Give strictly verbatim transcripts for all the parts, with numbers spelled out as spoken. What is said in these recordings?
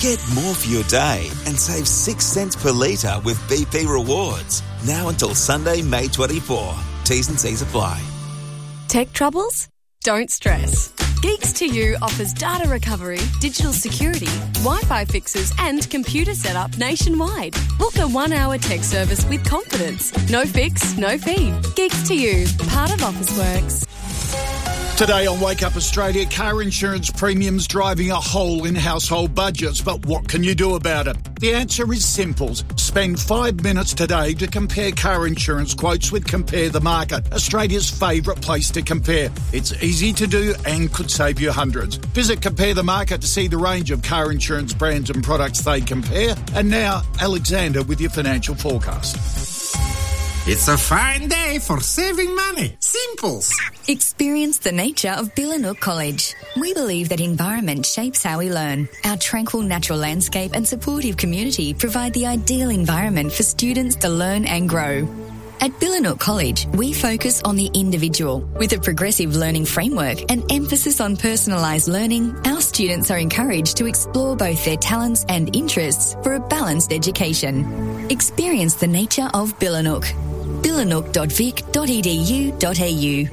Get more for your day and save six cents per litre with B P Rewards. Now until Sunday, May twenty-fourth. T's and C's apply. Tech troubles? Don't stress. Geeks to You offers data recovery, digital security, Wi-Fi fixes and computer setup nationwide. Book a one-hour tech service with confidence. No fix, no fee. Geeks to You, part of Officeworks. Today on Wake Up Australia, car insurance premiums driving a hole in household budgets. But what can you do about it? The answer is simple. Spend five minutes today to compare car insurance quotes with Compare the Market, Australia's favourite place to compare. It's easy to do and could save you hundreds. Visit Compare the Market to see the range of car insurance brands and products they compare. And now, Alexander with your financial forecast. It's a fine day for saving money. Simples. Experience the nature of Billanook College. We believe that environment shapes how we learn. Our tranquil natural landscape and supportive community provide the ideal environment for students to learn and grow. At Billanook College, we focus on the individual. With a progressive learning framework and emphasis on personalised learning, our students are encouraged to explore both their talents and interests for a balanced education. Experience the nature of Billanook. billanook dot vic dot e d u dot a u.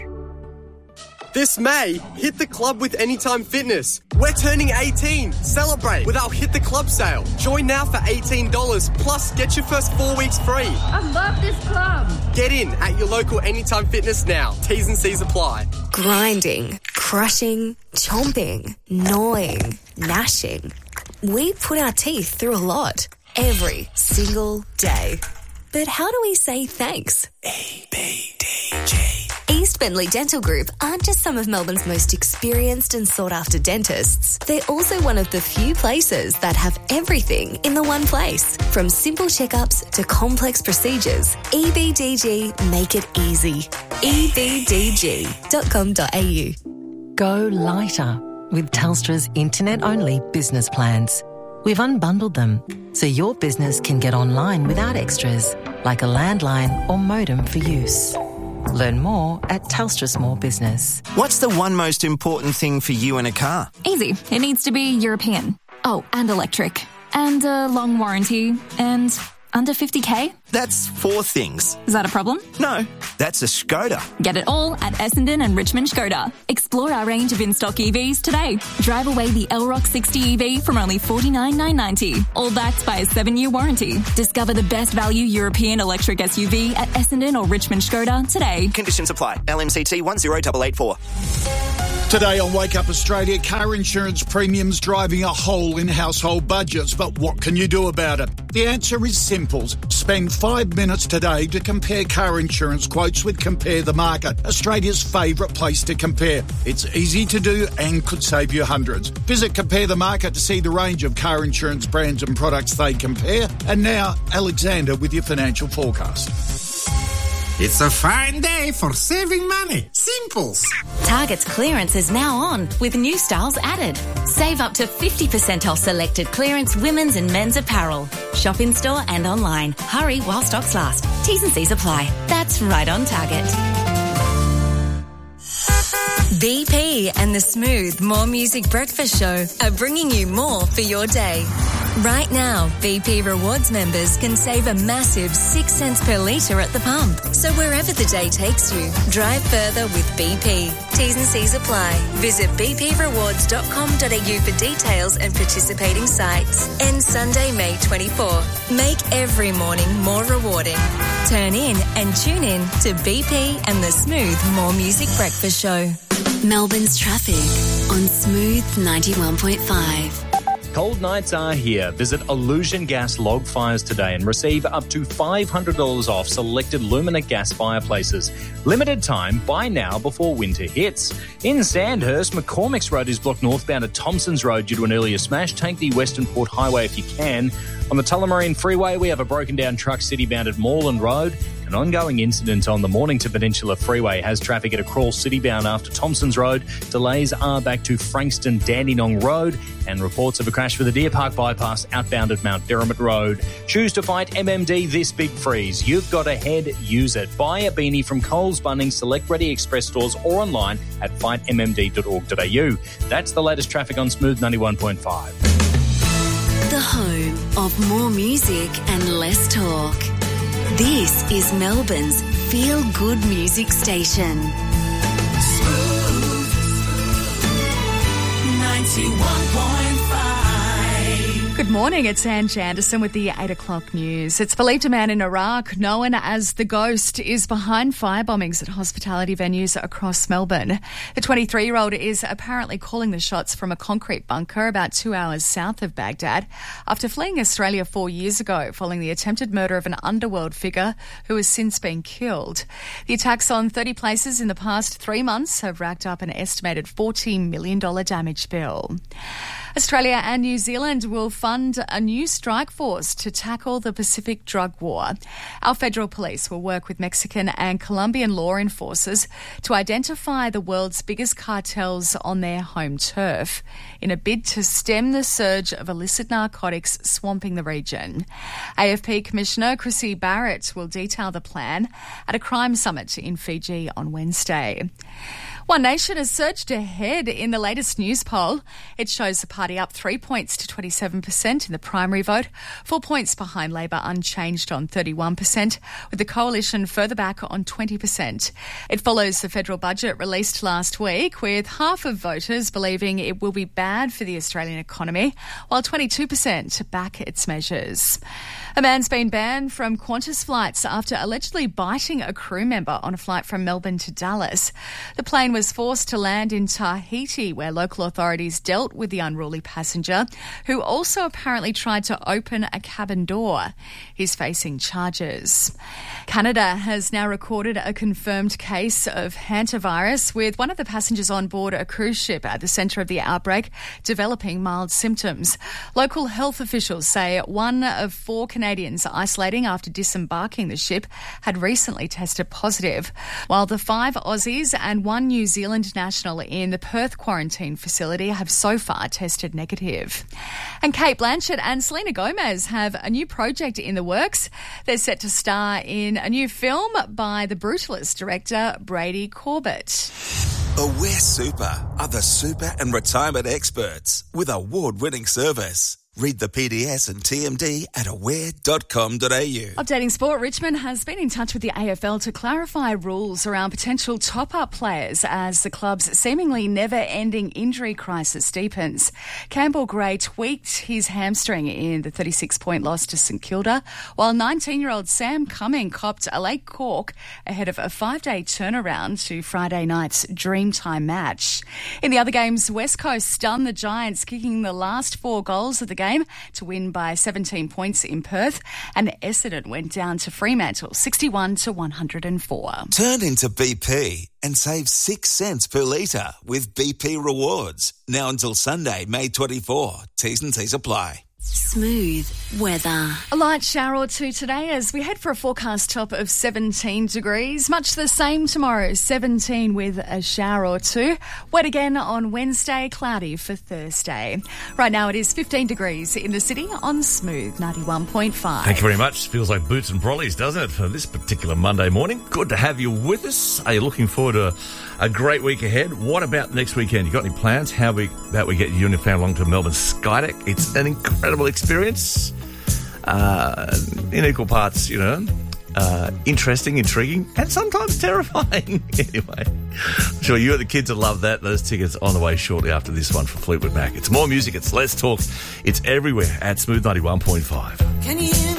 This May, hit the club with Anytime Fitness. We're turning eighteen. Celebrate with our Hit the Club sale. Join now for eighteen dollars, plus get your first four weeks free. I love this club. Get in at your local Anytime Fitness now. T's and C's apply. Grinding, crushing, chomping, gnawing, gnashing. We put our teeth through a lot every single day. But how do we say thanks? E B D G. East Bentley Dental Group aren't just some of Melbourne's most experienced and sought-after dentists. They're also one of the few places that have everything in the one place. From simple checkups to complex procedures, E B D G make it easy. e b d g dot com dot a u. Go lighter with Telstra's internet-only business plans. We've unbundled them so your business can get online without extras, like a landline or modem for use. Learn more at Telstra Small Business. What's the one most important thing for you in a car? Easy. It needs to be European. Oh, and electric. And a long warranty. And under fifty K? That's four things. Is that a problem? No, that's a Skoda. Get it all at Essendon and Richmond Skoda. Explore our range of in-stock E Vs today. Drive away the L ROC sixty E V from only forty-nine thousand nine hundred ninety dollars. All backed by a seven-year warranty. Discover the best value European electric S U V at Essendon or Richmond Skoda today. Conditions apply. L M C T one zero eight eight four. Today on Wake Up Australia, car insurance premiums driving a hole in household budgets. But what can you do about it? The answer is simple. Spend five minutes today to compare car insurance quotes with Compare the Market, Australia's favourite place to compare. It's easy to do and could save you hundreds. Visit Compare the Market to see the range of car insurance brands and products they compare. And now, Alexander with your financial forecast. It's a fine day for saving money. Simples. Target's clearance is now on with new styles added. Save up to fifty percent off selected clearance women's and men's apparel. Shop in store and online. Hurry while stocks last. T's and C's apply. That's right on Target. B P and the Smooth More Music Breakfast Show are bringing you more for your day. Right now, B P Rewards members can save a massive six cents per litre at the pump. So wherever the day takes you, drive further with B P. T's and C's apply. Visit b p rewards dot com dot a u for details and participating sites. End Sunday, May twenty-fourth. Make every morning more rewarding. Turn in and tune in to B P and the Smooth More Music Breakfast Show. Melbourne's traffic on Smooth ninety-one point five. Cold nights are here. Visit Illusion Gas Log Fires today and receive up to five hundred dollars off selected Lumina gas fireplaces. Limited time, buy now before winter hits. In Sandhurst, McCormick's Road is blocked northbound at Thompson's Road due to an earlier smash. Take the Western Port Highway if you can. On the Tullamarine Freeway, we have a broken down truck city-bound at Moreland Road. An ongoing incident on the Mornington Peninsula Freeway has traffic at a Crawl city-bound after Thompson's Road. Delays are back to Frankston Dandenong Road, and reports of a crash for the Deer Park bypass outbound at Mount Derrimut Road. Choose to fight M M D this big freeze. You've got a head, use it. Buy a beanie from Coles, Bunnings, Select Ready Express stores or online at fight m m d dot org dot a u. That's the latest traffic on Smooth ninety-one point five. of more music and less talk. This is Melbourne's Feel Good Music Station. Smooth ninety-one point five. Good morning, it's Ange Anderson with the eight o'clock news. It's believed a man in Iraq, known as the Ghost, is behind fire bombings at hospitality venues across Melbourne. The twenty-three-year-old is apparently calling the shots from a concrete bunker about two hours south of Baghdad after fleeing Australia four years ago following the attempted murder of an underworld figure who has since been killed. The attacks on thirty places in the past three months have racked up an estimated forty million dollars damage bill. Australia and New Zealand will fund a new strike force to tackle the Pacific drug war. Our federal police will work with Mexican and Colombian law enforcers to identify the world's biggest cartels on their home turf in a bid to stem the surge of illicit narcotics swamping the region. A F P Commissioner Chrissy Barrett will detail the plan at a crime summit in Fiji on Wednesday. One Nation has surged ahead in the latest news poll. It shows the party up three points to twenty-seven percent in the primary vote, four points behind Labor unchanged on thirty-one percent, with the coalition further back on twenty percent. It follows the federal budget released last week, with half of voters believing it will be bad for the Australian economy, while twenty-two percent back its measures. A man's been banned from Qantas flights after allegedly biting a crew member on a flight from Melbourne to Dallas. The plane was forced to land in Tahiti, where local authorities dealt with the unruly passenger, who also apparently tried to open a cabin door. He's facing charges. Canada has now recorded a confirmed case of hantavirus, with one of the passengers on board a cruise ship at the centre of the outbreak developing mild symptoms. Local health officials say one of four Canadians isolating after disembarking the ship had recently tested positive, while the five Aussies and one New Zealand national in the Perth quarantine facility have so far tested negative. And Kate Blanchett and Selena Gomez have a new project in the works. They're set to star in a new film by the Brutalist director Brady Corbett. Aware Super are the super and retirement experts with award-winning service. Read the P D S and T M D at aware dot com dot a u. Updating sport, Richmond has been in touch with the A F L to clarify rules around potential top-up players as the club's seemingly never-ending injury crisis deepens. Campbell Gray tweaked his hamstring in the thirty-six point loss to St Kilda, while nineteen-year-old Sam Cumming copped a late cork ahead of a five-day turnaround to Friday night's Dreamtime match. In the other games, West Coast stunned the Giants, kicking the last four goals of the game to win by seventeen points in Perth, and Essendon went down to Fremantle sixty-one to one hundred four. Turn into B P and save six cents per litre with B P Rewards. Now until Sunday, May twenty-fourth. T's and C's apply. Smooth weather. A light shower or two today as we head for a forecast top of seventeen degrees. Much the same tomorrow, seventeen with a shower or two. Wet again on Wednesday, cloudy for Thursday. Right now it is fifteen degrees in the city on Smooth ninety-one point five. Thank you very much. Feels like boots and brollies, doesn't it, for this particular Monday morning? Good to have you with us. Are you looking forward to a, a great week ahead? What about next weekend? You got any plans? How we, about we get you and your family along to Melbourne Skydeck? It's an incredible experience. Uh, in equal parts, you know, uh, interesting, intriguing, and sometimes terrifying. Anyway, I'm sure you and the kids will love that. Those tickets on the way shortly after this one for Fleetwood Mac. It's more music, it's less talk, it's everywhere at Smooth ninety-one point five. Can you hear me?